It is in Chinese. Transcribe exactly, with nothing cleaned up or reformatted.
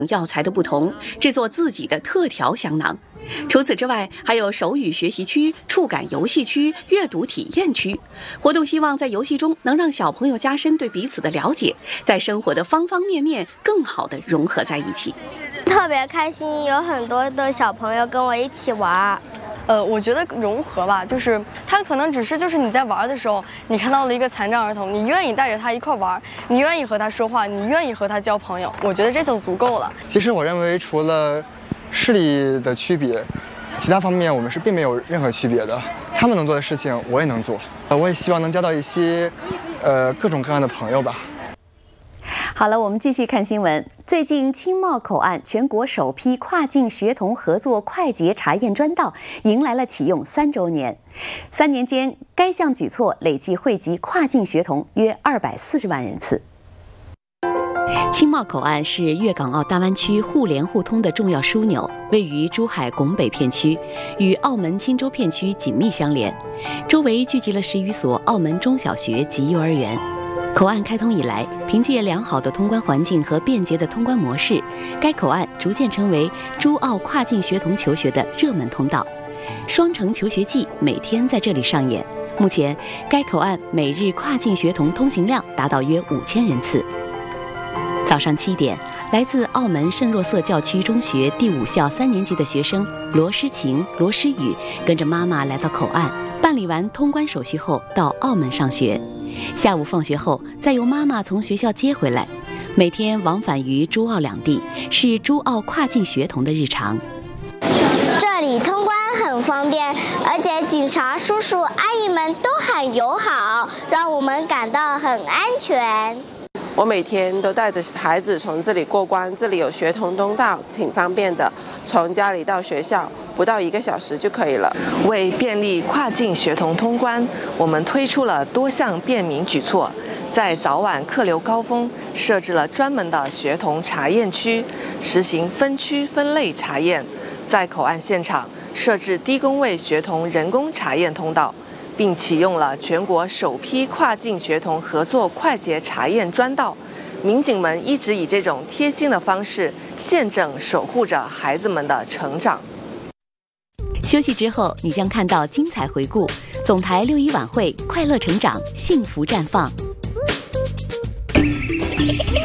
药材的不同，制作自己的特调香囊。除此之外，还有手语学习区、触感游戏区、阅读体验区。活动希望在游戏中能让小朋友加深对彼此的了解，在生活的方方面面更好地融合在一起。 特别开心，有很多的小朋友跟我一起玩。 呃，我觉得融合吧，就是他可能只是就是你在玩的时候，你看到了一个残障儿童，你愿意带着他一块玩，你愿意和他说话，你愿意和他交朋友，我觉得这就足够了。 其实我认为，除了视力的区别，其他方面我们是并没有任何区别的。他们能做的事情，我也能做。呃，我也希望能交到一些，呃，各种各样的朋友吧。 好了，我们继续看新闻。最近，青茂口岸全国首批跨境学童合作快捷查验专道迎来了启用三周年。三年间，该项举措累计惠及跨境学童约二百四十万人次。青茂口岸是粤港澳大湾区互联互通的重要枢纽，位于珠海拱北片区，与澳门钦州片区紧密相连，周围聚集了十余所澳门中小学及幼儿园。口岸开通以来，凭借良好的通关环境和便捷的通关模式，该口岸逐渐成为珠澳跨境学童求学的热门通道。双城求学季每天在这里上演，目前该口岸每日跨境学童通行量达到约五千人次。早上七点，来自澳门圣若瑟教区中学第五校三年级的学生罗诗晴、罗诗雨跟着妈妈来到口岸，办理完通关手续后到澳门上学。下午放学后，再由妈妈从学校接回来，每天往返于珠澳两地，是珠澳跨境学童的日常。 这里通关很方便，而且警察叔叔阿姨们都很友好，让我们感到很安全。 我每天都带着孩子从这里过关，这里有学童通道，挺方便的，从家里到学校不到一个小时就可以了。 为便利跨境学童通关，我们推出了多项便民举措，在早晚客流高峰设置了专门的学童查验区，实行分区分类查验，在口岸现场设置低工位学童人工查验通道，并启用了全国首批跨境学童合作快捷查验专道。民警们一直以这种贴心的方式见证守护着孩子们的成长。 休息之后，你将看到精彩回顾。总台六一晚会，快乐成长，幸福绽放。